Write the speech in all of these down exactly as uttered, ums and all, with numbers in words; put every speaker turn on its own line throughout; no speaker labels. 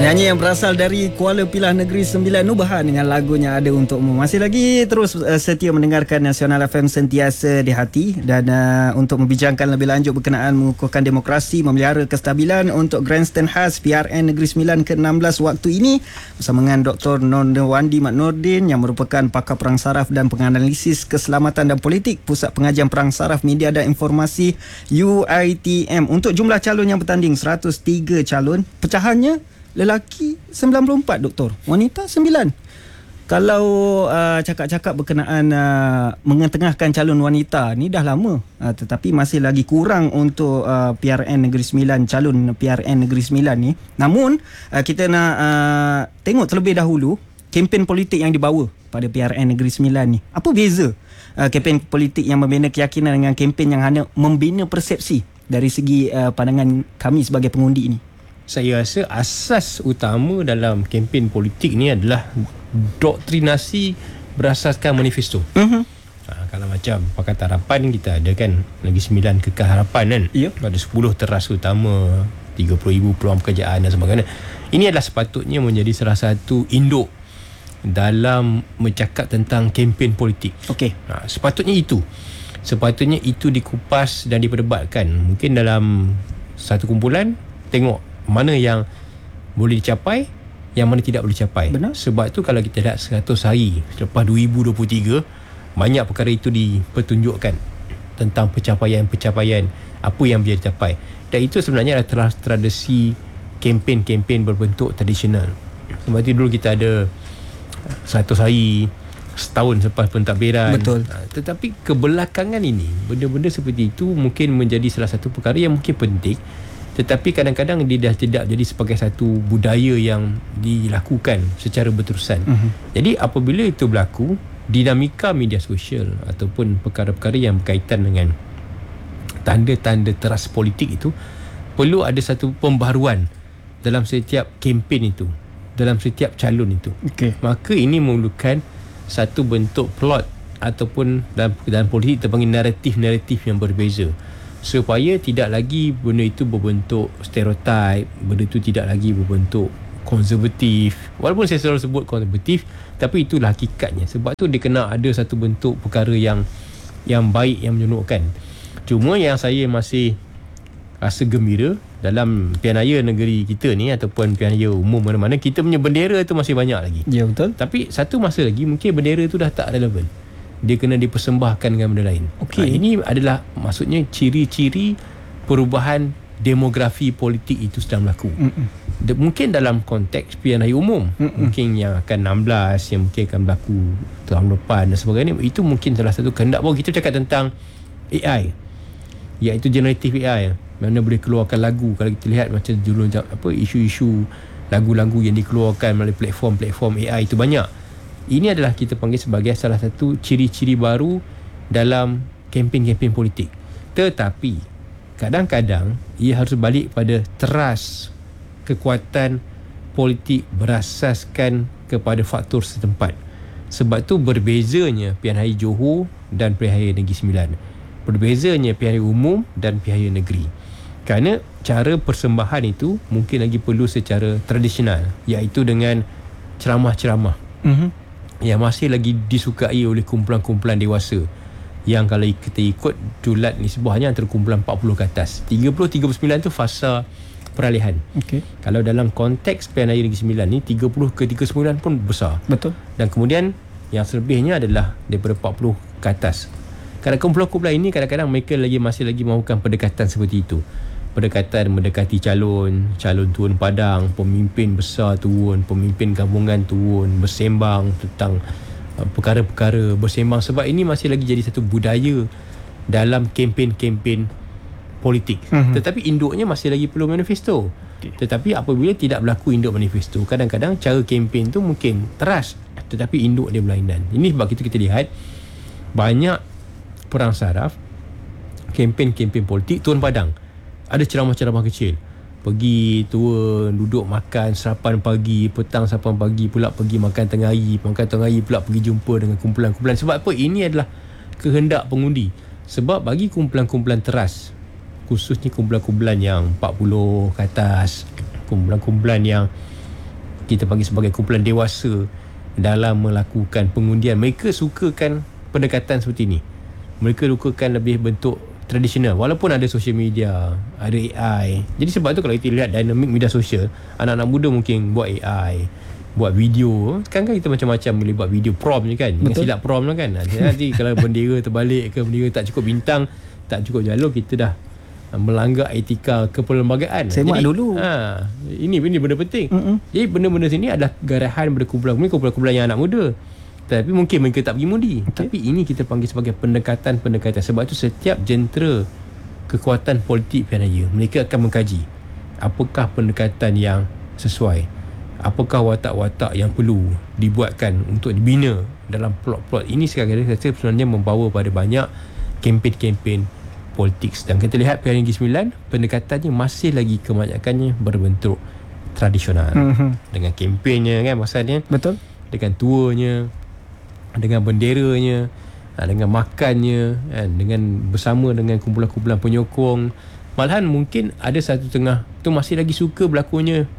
Penyanyi yang berasal dari Kuala Pilah Negeri Sembilan, Nubahan, dengan lagunya Ada Untukmu. Masih lagi terus uh, setia mendengarkan Nasional F M sentiasa di hati. Dan uh, untuk membincangkan lebih lanjut berkenaan mengukuhkan demokrasi, memelihara kestabilan untuk Grandstand khas P R N Negeri Sembilan ke enam belas waktu ini, bersama dengan Doktor Nordewandi Mat Nordin yang merupakan pakar perang saraf dan penganalisis keselamatan dan politik Pusat Pengajian Perang Saraf Media dan Informasi U I T M. Untuk jumlah calon yang bertanding seratus tiga calon, pecahannya lelaki sembilan puluh empat, doktor, wanita sembilan. Kalau uh, cakap-cakap berkenaan uh, mengetengahkan calon wanita ni dah lama, uh, tetapi masih lagi kurang untuk uh, P R N Negeri Sembilan, calon P R N Negeri Sembilan ni. Namun uh, kita nak uh, tengok terlebih dahulu kempen politik yang dibawa pada P R N Negeri Sembilan ni. Apa beza uh, kempen politik yang membina keyakinan dengan kempen yang hanya membina persepsi dari segi uh, pandangan kami sebagai pengundi ni?
Saya rasa asas utama dalam kempen politik ni adalah doktrinasi berasaskan manifesto. Uh-huh. Ha, kalau macam Pakatan Harapan kita ada kan Negeri Sembilan Kekal Harapan kan.
Yeah.
Ada sepuluh teras utama, tiga puluh ribu peluang pekerjaan dan sebagainya. Ini adalah sepatutnya menjadi salah satu induk dalam bercakap tentang kempen politik.
Okey.
Ha, sepatutnya itu. Sepatutnya itu dikupas dan diperdebatkan. Mungkin dalam satu kumpulan tengok mana yang boleh dicapai, yang mana tidak boleh dicapai.
Benar.
Sebab tu kalau kita lihat seratus hari selepas dua ribu dua puluh tiga, banyak perkara itu dipertunjukkan tentang pencapaian-pencapaian apa yang boleh dicapai. Dan itu sebenarnya adalah tradisi kempen-kempen berbentuk tradisional. Sebab tu dulu kita ada seratus hari, setahun selepas pentadbiran.
Betul.
Tetapi kebelakangan ini, benda-benda seperti itu mungkin menjadi salah satu perkara yang mungkin penting, tetapi kadang-kadang dia dah tidak jadi sebagai satu budaya yang dilakukan secara berterusan. Uh-huh. Jadi apabila itu berlaku, dinamika media sosial ataupun perkara-perkara yang berkaitan dengan tanda-tanda teras politik itu, perlu ada satu pembaharuan dalam setiap kempen itu, dalam setiap calon itu.
Okay.
Maka ini memerlukan satu bentuk plot ataupun dalam, dalam politik terpanggil naratif-naratif yang berbeza, supaya tidak lagi benda itu berbentuk stereotip, benda itu tidak lagi berbentuk konservatif. Walaupun saya selalu sebut konservatif, tapi itulah hakikatnya. Sebab tu dia kena ada satu bentuk perkara yang yang baik, yang menyeronokkan. Cuma yang saya masih rasa gembira dalam pilihan raya negeri kita ni ataupun pilihan raya umum mana-mana, kita punya bendera tu masih banyak lagi.
Ya, betul.
Tapi satu masa lagi mungkin bendera tu dah tak relevan, dia kena dipersembahkan dengan benda lain.
Okay.
Ha, ini adalah maksudnya ciri-ciri perubahan demografi politik itu sedang berlaku. De, mungkin dalam konteks pilihan raya umum, Mm-mm. mungkin yang akan enam belas, yang mungkin akan berlaku tahun depan dan sebagainya, itu mungkin salah satu kehendak. Bahawa kita cakap tentang A I, iaitu generative A I, mana boleh keluarkan lagu. Kalau kita lihat macam dulu apa isu-isu lagu-lagu yang dikeluarkan melalui platform-platform A I itu banyak. Ini adalah kita panggil sebagai salah satu ciri-ciri baru dalam kempen-kempen politik. Tetapi kadang-kadang ia harus balik pada teras kekuatan politik berasaskan kepada faktor setempat. Sebab tu berbezanya pilihan raya Johor dan pilihan raya Negeri Sembilan. Berbezanya pilihan raya umum dan pilihan raya negeri. Kerana cara persembahan itu mungkin lagi perlu secara tradisional, iaitu dengan ceramah-ceramah. Mm-hmm. yang masih lagi disukai oleh kumpulan-kumpulan dewasa, yang kalau kita ikut julat nisbahnya antara kumpulan empat puluh ke atas. tiga puluh tiga puluh sembilan tu fasa peralihan. Okay. Kalau dalam konteks pilihan raya Negeri Sembilan ni, tiga puluh ke tiga puluh sembilan pun besar. Betul. Dan kemudian yang selebihnya adalah daripada empat puluh ke atas. Kadang kumpulan-kumpulan ini kadang-kadang mereka lagi masih lagi melakukan pendekatan seperti itu. Pendekatan mendekati calon, calon turun padang, pemimpin besar turun, pemimpin gabungan turun, bersembang tentang uh, perkara-perkara, bersembang. Sebab ini masih lagi jadi satu budaya dalam kempen-kempen politik. Mm-hmm. Tetapi induknya masih lagi perlu manifesto. Okay. Tetapi apabila tidak berlaku induk manifesto, kadang-kadang cara kempen tu mungkin teras, tetapi induk dia berlainan. Ini sebab itu kita lihat banyak perang saraf, kempen-kempen politik turun padang. Ada ceramah-ceramah kecil, pergi turun, duduk makan sarapan pagi, petang sarapan pagi, pula pergi makan tengah hari, makan tengah hari pula pergi jumpa dengan kumpulan-kumpulan. Sebab apa? Ini adalah kehendak pengundi. Sebab bagi kumpulan-kumpulan teras, khususnya kumpulan-kumpulan yang empat puluh ke atas, kumpulan-kumpulan yang kita panggil sebagai kumpulan dewasa dalam melakukan pengundian. Mereka sukakan pendekatan seperti ini. Mereka sukakan lebih bentuk tradisional, walaupun ada social media, ada A I. Jadi sebab tu kalau kita lihat dinamik media sosial, anak-anak muda mungkin buat A I, buat video. Sekarang kan kita macam-macam boleh buat video prom je kan. Jangan silap prom lah kan. Nanti kalau bendera terbalik ke, bendera tak cukup bintang, tak cukup jalur, kita dah melanggar etika keperlembagaan.
Semak dulu.
Ha, ini ini benda penting.
Mm-mm.
Jadi benda-benda sini adalah garahan daripada kumpulan ini, kumpulan-kumpulan yang anak muda. Tapi mungkin mereka tak pergi mundi. Okay. Tapi ini kita panggil sebagai pendekatan-pendekatan. Sebab itu setiap jentera kekuatan politik pilihan raya, mereka akan mengkaji apakah pendekatan yang sesuai, apakah watak-watak yang perlu dibuatkan untuk dibina dalam plot-plot ini. Sekarang saya rasa sebenarnya membawa pada banyak kempen-kempen politik. Dan kita lihat pilihan Negeri Sembilan, pendekatannya masih lagi kebanyakannya berbentuk tradisional. Mm-hmm. Dengan kempennya kan maksudnya.
Betul.
Dengan tuanya, dengan benderanya, dengan makannya, dengan bersama dengan kumpulan-kumpulan penyokong. Malahan mungkin ada satu tengah tu masih lagi suka berlakunya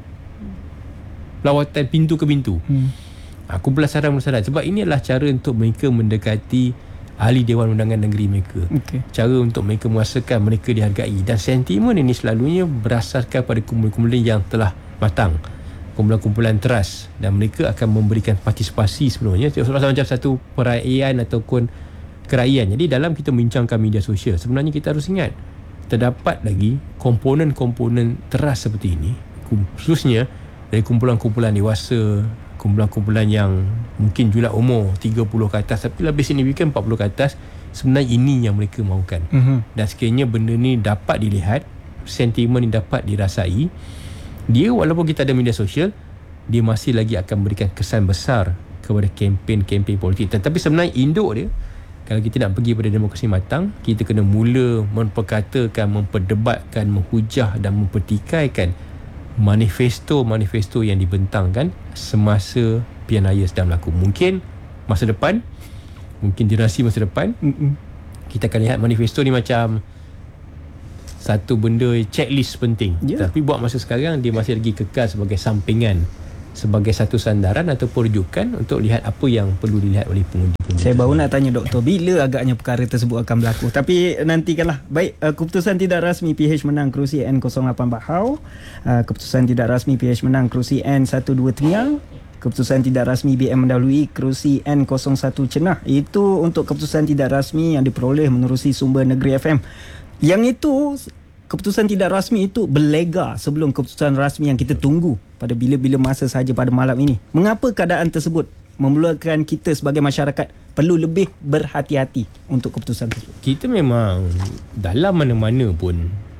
lawatan pintu ke pintu. Hmm. Kumpulan saran-saran. Sebab ini adalah cara untuk mereka mendekati ahli Dewan Undangan Negeri mereka. Okay. Cara untuk mereka merasakan mereka dihargai. Dan sentimen ini selalunya berasaskan pada kumpulan-kumpulan yang telah matang, kumpulan-kumpulan teras, dan mereka akan memberikan partisipasi sebenarnya macam satu perayaan ataupun kerajaan. Jadi dalam kita membincangkan media sosial, sebenarnya kita harus ingat terdapat lagi komponen-komponen teras seperti ini, khususnya dari kumpulan-kumpulan dewasa, kumpulan-kumpulan yang mungkin jumlah umur tiga puluh ke atas, tapi lebih signifikan empat puluh ke atas. Sebenarnya ini yang mereka mahukan. Mm-hmm. Dan sekiranya benda ni dapat dilihat, sentimen ni dapat dirasai, dia walaupun kita ada media sosial, dia masih lagi akan berikan kesan besar kepada kempen-kempen politik. Tetapi sebenarnya induk dia, kalau kita nak pergi pada demokrasi matang, kita kena mula memperkatakan, memperdebatkan, menghujah dan mempertikaikan manifesto-manifesto yang dibentangkan semasa pilihan raya sedang berlaku. Mungkin masa depan, mungkin generasi masa depan, Mm-mm. kita akan lihat manifesto ni macam satu benda checklist penting. Yeah. Tapi buat masa sekarang, dia masih lagi kekal sebagai sampingan, sebagai satu sandaran ataupun rujukan untuk lihat apa yang perlu dilihat oleh pengundi-pengundi.
Saya baru nak tanya doktor, bila agaknya perkara tersebut akan berlaku? Tapi nantikanlah. Baik, uh, keputusan tidak rasmi P H menang kerusi N kosong lapan Bahau. Uh, keputusan tidak rasmi P H menang kerusi N satu dua Temiang. Keputusan tidak rasmi B M mendahului kerusi N kosong satu Cenah. Itu untuk keputusan tidak rasmi yang diperoleh menerusi sumber Negeri F M. Yang itu, keputusan tidak rasmi itu berlega sebelum keputusan rasmi yang kita tunggu pada bila-bila masa sahaja pada malam ini. Mengapa keadaan tersebut memulakan kita sebagai masyarakat perlu lebih berhati-hati untuk keputusan tersebut?
Kita memang dalam mana-mana pun,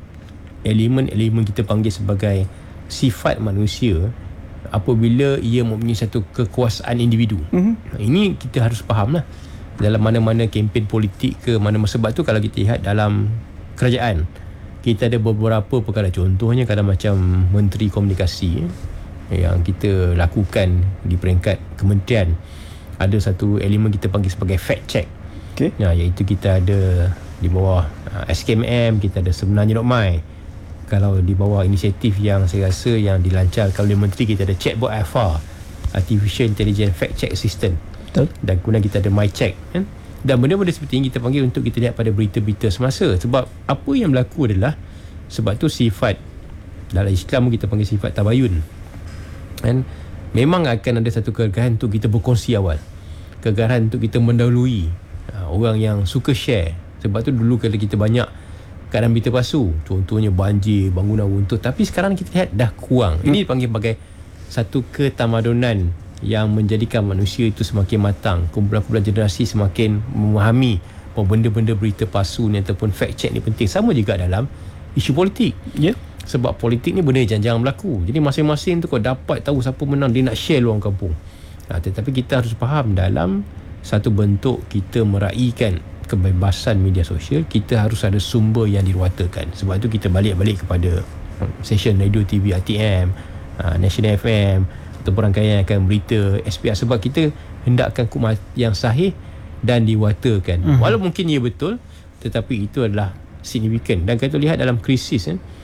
elemen-elemen kita panggil sebagai sifat manusia, apabila ia mempunyai satu kekuasaan individu. Mm-hmm. Ini kita harus faham lah. Dalam mana-mana kempen politik ke mana, sebab tu kalau kita lihat dalam kerajaan, kita ada beberapa perkara. Contohnya kalau macam Menteri Komunikasi yang kita lakukan di peringkat kementerian, ada satu elemen kita panggil sebagai fact check. Okay. Ya, iaitu kita ada di bawah uh, S K M M, kita ada sebenarnya .my. Kalau di bawah inisiatif yang saya rasa yang dilancarkan oleh Menteri, kita ada chatbot A F A, Artificial Intelligence Fact Check System. Betul. Dan kemudian kita ada MyCheck, kan? Dan benda-benda seperti ini kita panggil untuk kita lihat pada berita-berita semasa. Sebab apa yang berlaku adalah, sebab tu sifat dalam Islam kita panggil sifat tabayun, kan? Memang akan ada satu kegagahan untuk kita berkongsi awal, kegagahan untuk kita mendahului uh, orang yang suka share. Sebab tu dulu kalau kita banyak keadaan berita palsu, contohnya banjir, bangunan runtuh, tapi sekarang kita lihat dah kurang. hmm. Ini dipanggil sebagai satu ketamadunan yang menjadikan manusia itu semakin matang. Kumpulan-kumpulan generasi semakin memahami bahawa benda-benda berita palsu ni ataupun fact check ni penting. Sama juga dalam isu politik. Ya. Yeah. Sebab politik ni benda yang jarang berlaku. Jadi masing-masing tu kau dapat tahu siapa menang, dia nak share luang kampung. Ha, tetapi kita harus faham, dalam satu bentuk kita meraihkan kebebasan media sosial, kita harus ada sumber yang diruatakan. Sebab itu kita balik-balik kepada stesen radio, T V, R T M, National F M, ataupun rangkaian akan berita S P R. Sebab kita hendakkan yang sahih dan diwatakan. Mm-hmm. Walau mungkin ia betul, tetapi itu adalah signifikan. Dan kita lihat dalam krisis, eh,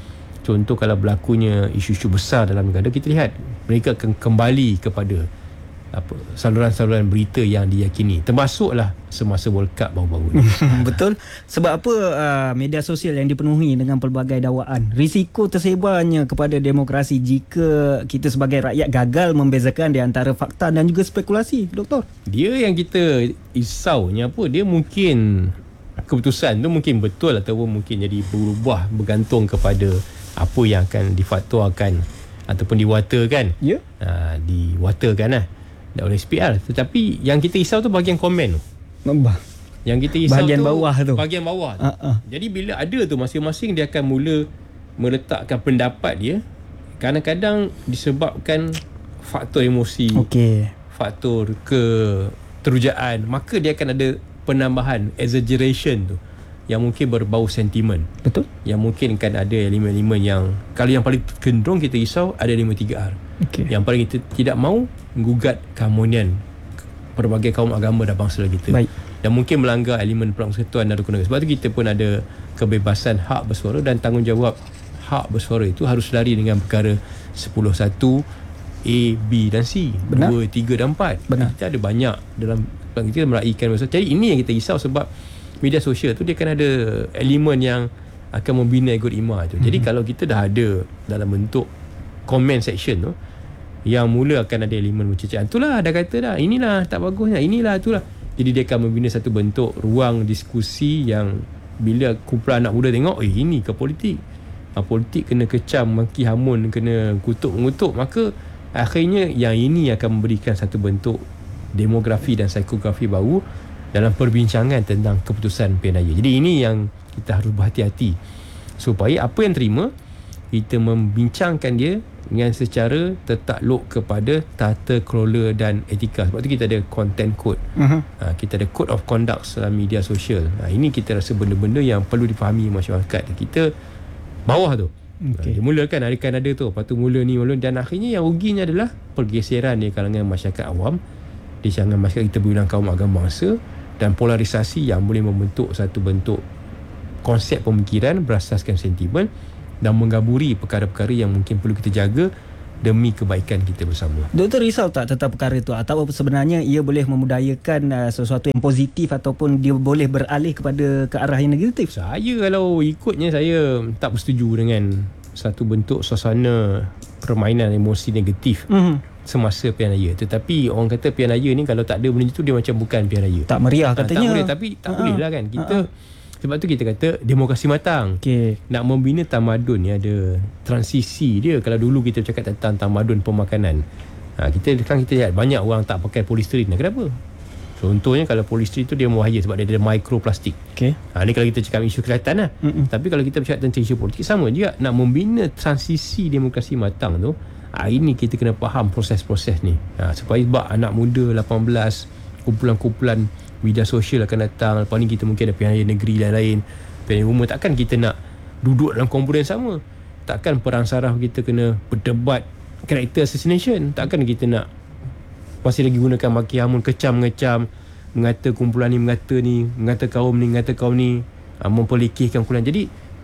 contoh kalau berlakunya isu-isu besar dalam negara, kita lihat mereka akan kembali kepada apa saluran-saluran berita yang diyakini, termasuklah semasa World Cup baru-baru ni.
Betul. Sebab apa uh, media sosial yang dipenuhi dengan pelbagai dakwaan. Risiko tersebarnya kepada demokrasi jika kita sebagai rakyat gagal membezakan di antara fakta dan juga spekulasi, Doktor.
Dia yang kita risaunya apa, dia mungkin keputusan tu mungkin betul ataupun mungkin jadi berubah bergantung kepada apa yang akan difatwakan ataupun diwatakan.
Ya. Yeah.
Uh, diwatakan lah oleh S P R. Tetapi yang kita risau tu bahagian komen tu.
Bah.
Yang kita risau
bahagian
tu
bawah tu.
Bahagian bawah tu.
Uh-uh.
Jadi bila ada tu, masing-masing dia akan mula meletakkan pendapat dia. Kadang-kadang disebabkan faktor emosi,
okey,
faktor keterujaan, maka dia akan ada penambahan exaggeration tu yang mungkin berbau sentimen.
Betul.
Yang mungkin kan ada elemen-elemen yang, kalau yang paling cenderung kita risau ada elemen tiga R. Okay. Yang paling kita tidak mahu menggugat keharmonian pelbagai kaum agama dan bangsa kita. Baik. Dan mungkin melanggar elemen persekutuan dan rukun negara. Sebab tu kita pun ada kebebasan hak bersuara, dan tanggungjawab hak bersuara itu harus lari dengan perkara sepuluh satu A, B dan C. Benar. dua, tiga dan empat. Benar. Kita ada banyak dalam kita meraihkan masa. Jadi ini yang kita risau, sebab media sosial tu dia akan ada elemen yang akan membina ego imam tu. Jadi mm-hmm. kalau kita dah ada dalam bentuk comment section tu, yang mula akan ada elemen mencecah, itulah dah kata dah, inilah tak bagusnya, inilah itulah. Jadi dia akan membina satu bentuk ruang diskusi yang bila kumpulan anak muda tengok, eh ini ke politik, ha, politik kena kecam, maki hamun, kena kutuk-mengutuk, maka akhirnya yang ini akan memberikan satu bentuk demografi dan psikografi baru dalam perbincangan tentang keputusan pilihan raya. Jadi ini yang kita harus berhati-hati, supaya apa yang terima kita membincangkan dia dengan secara tertakluk kepada tata kelola dan etika. Sebab tu kita ada content code, uh-huh. ha, kita ada code of conduct dalam media sosial. Ha, ini kita rasa benda-benda yang perlu difahami masyarakat kita bawah tu. Okay. Ha, dia mula kan ada kan ada tu, lepas tu mula ni mula, dan akhirnya yang ruginya adalah pergeseran di kalangan masyarakat awam, di kalangan masyarakat kita berbilang kaum agama bangsa, dan polarisasi yang boleh membentuk satu bentuk konsep pemikiran berasaskan sentimen dan menggaburi perkara-perkara yang mungkin perlu kita jaga demi kebaikan kita bersama.
Doktor risau tak tentang perkara itu, atau sebenarnya ia boleh memudayakan uh, sesuatu yang positif, ataupun dia boleh beralih kepada ke arah yang negatif?
Saya kalau ikutnya, saya tak bersetuju dengan satu bentuk suasana permainan emosi negatif mm-hmm. semasa pilihan raya. Tetapi orang kata pilihan raya ni kalau tak ada benda itu, dia macam bukan pilihan raya.
Tak meriah katanya.
Tak meriah, tapi tak uh-huh. boleh lah kan. Kita uh-huh. Sebab tu kita kata demokrasi matang. Okay. Nak membina tamadun ni ada transisi dia. Kalau dulu kita cakap tentang tamadun pemakanan, ha, kita sekarang kita lihat banyak orang tak pakai polisterin. Kenapa? Contohnya kalau polisterin tu dia bahaya sebab dia ada mikroplastik. Okay. Ha, ni kalau kita cakap isu kesihatan lah. Mm-mm. Tapi kalau kita bercakap tentang isu politik, sama juga. Nak membina transisi demokrasi matang tu, ha, ini kita kena faham proses-proses ni. Ha, supaya sebab anak muda lapan belas, kumpulan-kumpulan media sosial akan datang. Lepas ni kita mungkin ada pilihan raya negeri lain-lain, pilihan raya umum. Takkan kita nak duduk dalam komponen sama. Takkan perang saraf kita kena berdebat character assassination. Takkan kita nak masih lagi gunakan maki hamun, kecam-ngecam, mengata kumpulan ni, mengata ni, mengata kaum ni, mengata kaum ni, memperlekehkan kumpulan. Jadi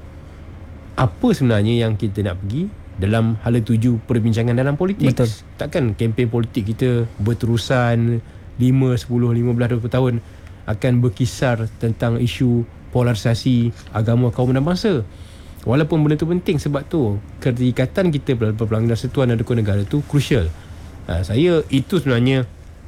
apa sebenarnya yang kita nak pergi dalam hala tuju perbincangan dalam politik? Betul. Takkan kempen politik kita berterusan lima, sepuluh, lima belas, dua puluh tahun akan berkisar tentang isu polarisasi agama, kaum dan bangsa. Walaupun benda tu penting, sebab tu keterikatan kita dalam pelanggan persatuan dan rukun negara tu crucial. Ha, saya itu sebenarnya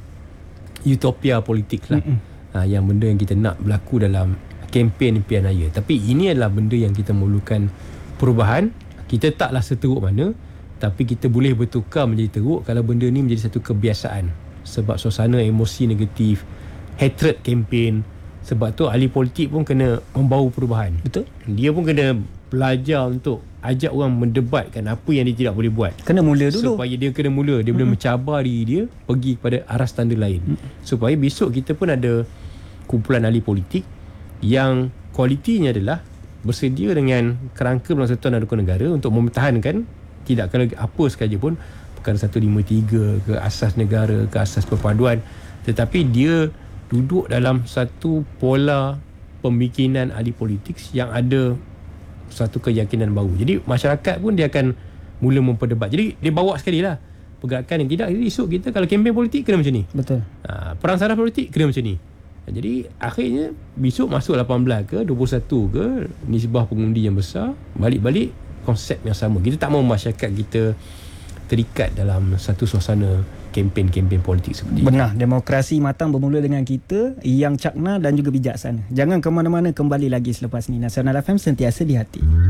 utopia politik lah. Ha, yang benda yang kita nak berlaku dalam kempen pilihan raya. Tapi ini adalah benda yang kita memerlukan perubahan. Kita taklah seteruk mana, tapi kita boleh bertukar menjadi teruk kalau benda ni menjadi satu kebiasaan. Sebab suasana emosi negatif, hatred campaign. Sebab tu ahli politik pun kena membawa perubahan. Betul. Dia pun kena belajar untuk ajak orang mendebatkan apa yang dia tidak boleh buat.
Kena mula dulu.
Supaya dia kena mula. Dia hmm. boleh mencabar diri dia pergi kepada arah standard lain. Hmm. Supaya besok kita pun ada kumpulan ahli politik yang kualitinya adalah bersedia dengan kerangka persatuan dan rukun negara untuk mempertahankan tidak kalau apa sekali pun perkara seratus lima puluh tiga ke asas negara, ke asas perpaduan, tetapi dia duduk dalam satu pola pemikiran ahli politik yang ada satu keyakinan baru. Jadi masyarakat pun dia akan mula memperdebat. Jadi dia bawa sekali lah pergerakan yang tidak. Jadi esok kita kalau kempen politik kena macam ni.
Betul.
Ha, perang saraf politik kena macam ni. Jadi akhirnya besok masuk lapan belas ke dua puluh satu ke, nisbah pengundi yang besar, balik-balik konsep yang sama. Kita tak mahu masyarakat kita terikat dalam satu suasana kempen-kempen politik seperti ini.
Benar, demokrasi matang bermula dengan kita yang cakna dan juga bijaksana. Jangan ke mana-mana, kembali lagi selepas ni. Nasional F M sentiasa di hati.